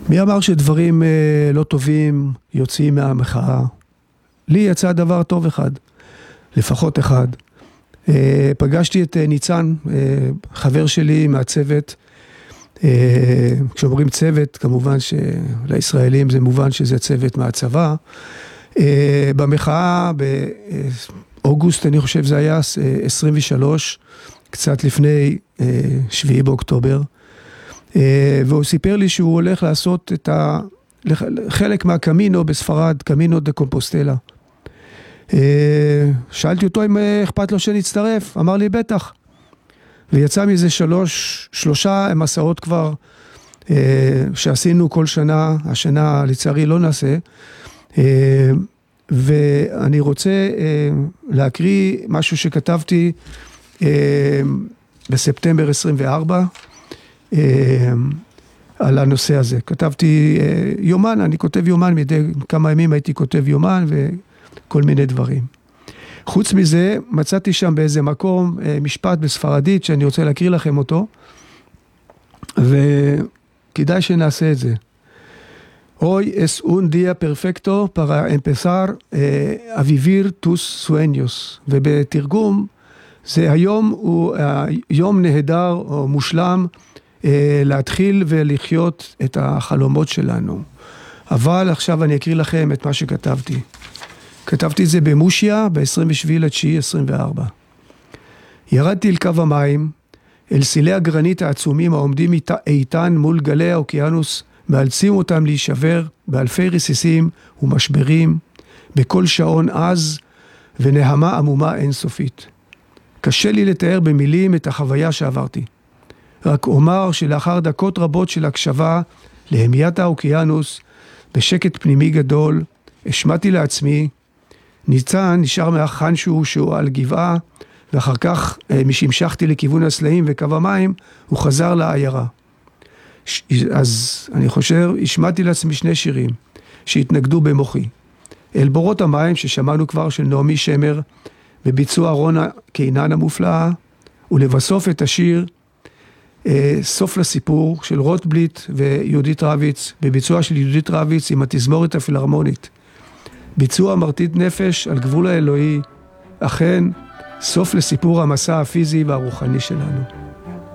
מי אמר שדברים לא טובים יוצאים מהמחאה? לי יצא דבר טוב אחד, לפחות אחד. פגשתי את ניצן, חבר שלי מהצוות. כשאומרים צוות, כמובן שלישראלים זה מובן שזה צוות מהצבא. במחאה באוגוסט, אני חושב זה היה 23, קצת לפני 7 באוקטובר. והוא סיפר לי שהוא הולך לעשות את חלק מהקמינו בספרד, קמינו דה קומפוסטלה. שאלתי אותו אם אכפת לו שנצטרף, אמר לי בטח. ויצא מזה 3 מסעות כבר שעשינו כל שנה, השנה לצערי לא נעשה. ואני רוצה להקריא משהו שכתבתי בספטמבר 24, על הנושא הזה. כתבתי יומן, אני כותב יומן, מדי כמה ימים הייתי כותב יומן וכל מיני דברים. חוץ מזה, מצאתי שם באיזה מקום משפט בספרדית שאני רוצה להקריא לכם אותו, וכדאי שנעשה את זה. Hoy es un día perfecto para empezar a vivir tus sueños. ובתרגום, זה היום הוא יום נהדר או מושלם להתחיל ולחיות את החלומות שלנו. אבל עכשיו אני אקריא לכם את מה שכתבתי. כתבתי את זה במושיה ב-27/9/24. ירדתי אל קו המים, אל סילי הגרנית העצומים העומדים איתן מול גלי האוקיינוס, מאלצים אותם להישבר באלפי רסיסים ומשברים, בכל שעון עז ונהמה עמומה אינסופית. קשה לי לתאר במילים את החוויה שעברתי. רק אומר שלאחר דקות רבות של הקשבה להמיית האוקיינוס, בשקט פנימי גדול, השמעתי לעצמי, ניצן נשאר מאחן שהוא על גבעה, ואחר כך משמשכתי לכיוון הסלעים וקו המים, הוא חזר לעיירה. אז אני חושב, השמעתי לעצמי 2 שירים שהתנגדו במוחי. אל בורות המים ששמענו כבר של נעמי שמר, בביצוע רונה קינן המופלאה, ולבסוף את השיר סוף לסיפור של רוטבליט ויהודית רביץ, בביצוע של יהודית רביץ עם התזמורת הפילהרמונית. ביצוע מרטיט נפש על גבול האלוהי, אכן סוף לסיפור המסע הפיזי והרוחני שלנו.